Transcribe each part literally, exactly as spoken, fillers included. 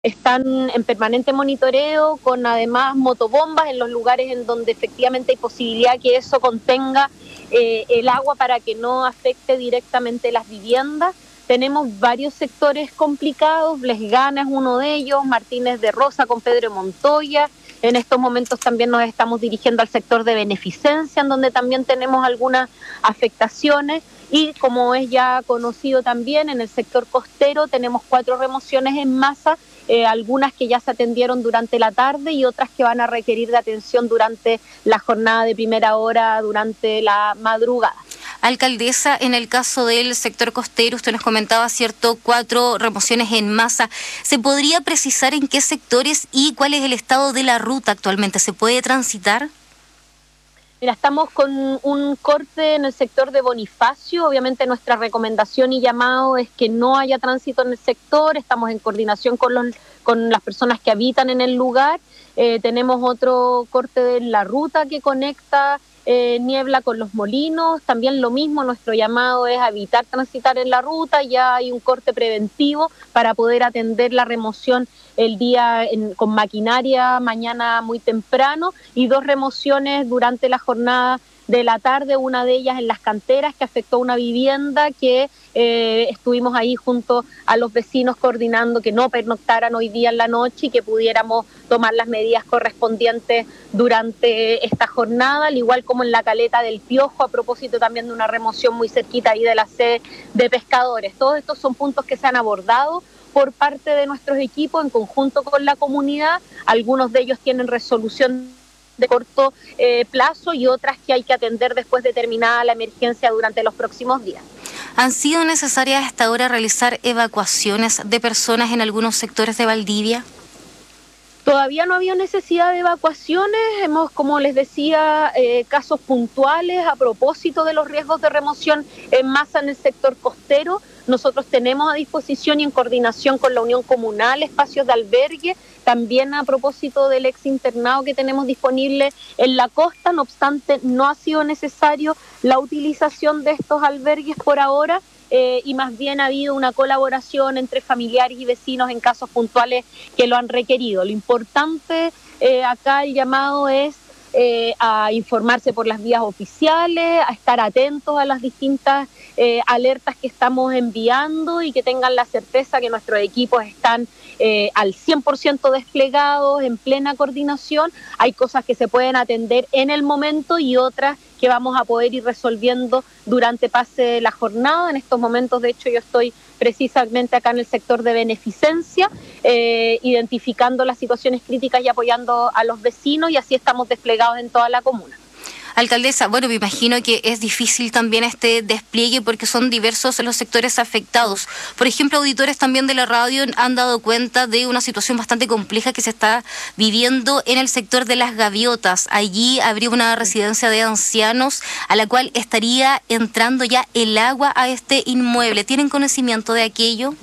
están en permanente monitoreo, con además motobombas en los lugares en donde efectivamente hay posibilidad que eso contenga eh, el agua para que no afecte directamente las viviendas. Tenemos varios sectores complicados, Blesgana es uno de ellos, Martínez de Rosa con Pedro Montoya. En estos momentos también nos estamos dirigiendo al sector de Beneficencia, en donde también tenemos algunas afectaciones. Y como es ya conocido también, en el sector costero tenemos cuatro remociones en masa, eh, algunas que ya se atendieron durante la tarde y otras que van a requerir de atención durante la jornada de primera hora, durante la madrugada. Alcaldesa, en el caso del sector costero, usted nos comentaba, ¿cierto?, cuatro remociones en masa. ¿Se podría precisar en qué sectores y cuál es el estado de la ruta actualmente? ¿Se puede transitar? Mira, estamos con un corte en el sector de Bonifacio. Obviamente nuestra recomendación y llamado es que no haya tránsito en el sector. Estamos en coordinación con, los, con las personas que habitan en el lugar. Eh, tenemos otro corte de la ruta que conecta eh, Niebla con Los Molinos. También lo mismo, nuestro llamado es evitar transitar en la ruta. Ya hay un corte preventivo para poder atender la remoción el día en, con maquinaria mañana muy temprano, y dos remociones durante la jornada de la tarde, una de ellas en Las Canteras, que afectó una vivienda que eh, estuvimos ahí junto a los vecinos coordinando que no pernoctaran hoy día en la noche y que pudiéramos tomar las medidas correspondientes durante esta jornada, al igual como en la Caleta del Piojo, a propósito también de una remoción muy cerquita ahí de la sede de pescadores. Todos estos son puntos que se han abordado por parte de nuestros equipos en conjunto con la comunidad. Algunos de ellos tienen resolución de corto eh, plazo y otras que hay que atender después de terminada la emergencia durante los próximos días. ¿Han sido necesarias hasta ahora realizar evacuaciones de personas en algunos sectores de Valdivia? Todavía no había necesidad de evacuaciones. Hemos, como les decía, eh, casos puntuales a propósito de los riesgos de remoción en masa en el sector costero. Nosotros tenemos a disposición y en coordinación con la Unión Comunal espacios de albergue, también a propósito del ex internado que tenemos disponible en la costa. No obstante, no ha sido necesario la utilización de estos albergues por ahora. Eh, y más bien ha habido una colaboración entre familiares y vecinos en casos puntuales que lo han requerido. Lo importante eh, acá el llamado es eh, a informarse por las vías oficiales, a estar atentos a las distintas eh, alertas que estamos enviando y que tengan la certeza que nuestros equipos están eh, al cien por ciento desplegados, en plena coordinación. Hay cosas que se pueden atender en el momento y otras que vamos a poder ir resolviendo durante pase la jornada. En estos momentos, de hecho, yo estoy precisamente acá en el sector de Beneficencia, eh, identificando las situaciones críticas y apoyando a los vecinos, y así estamos desplegados en toda la comuna. Alcaldesa, bueno, me imagino que es difícil también este despliegue porque son diversos los sectores afectados. Por ejemplo, auditores también de la radio han dado cuenta de una situación bastante compleja que se está viviendo en el sector de Las Gaviotas. Allí habría una residencia de ancianos a la cual estaría entrando ya el agua a este inmueble. ¿Tienen conocimiento de aquello?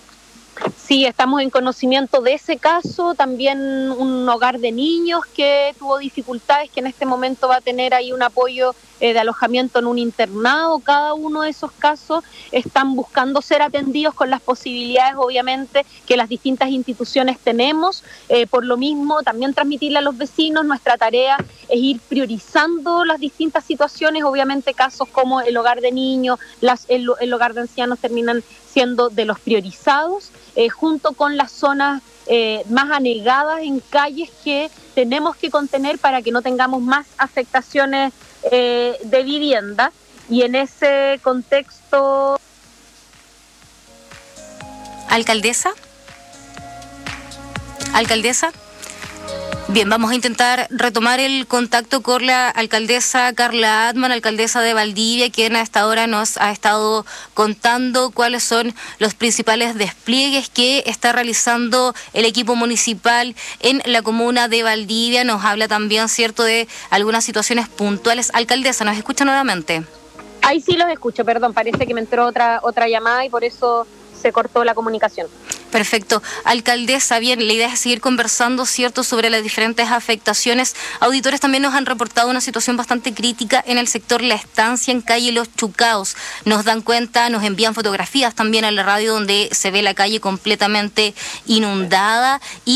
Sí, estamos en conocimiento de ese caso, también un hogar de niños que tuvo dificultades, que en este momento va a tener ahí un apoyo eh, de alojamiento en un internado. Cada uno de esos casos están buscando ser atendidos con las posibilidades, obviamente, que las distintas instituciones tenemos. Eh, por lo mismo, también transmitirle a los vecinos, nuestra tarea es ir priorizando las distintas situaciones. Obviamente casos como el hogar de niños, las, el, el hogar de ancianos terminan siendo de los priorizados, eh, junto con las zonas eh, más anegadas en calles que tenemos que contener para que no tengamos más afectaciones eh, de vivienda. Y en ese contexto... ¿Alcaldesa? ¿Alcaldesa? Bien, vamos a intentar retomar el contacto con la alcaldesa Carla Atman, alcaldesa de Valdivia, quien hasta ahora nos ha estado contando cuáles son los principales despliegues que está realizando el equipo municipal en la comuna de Valdivia. Nos habla también, cierto, de algunas situaciones puntuales. Alcaldesa, ¿nos escucha nuevamente? Ahí sí los escucho, perdón, parece que me entró otra, otra llamada y por eso se cortó la comunicación. Perfecto. Alcaldesa, bien, la idea es seguir conversando, ¿cierto?, sobre las diferentes afectaciones. Auditores también nos han reportado una situación bastante crítica en el sector La Estancia, en calle Los Chucaos. Nos dan cuenta, nos envían fotografías también a la radio donde se ve la calle completamente inundada. Y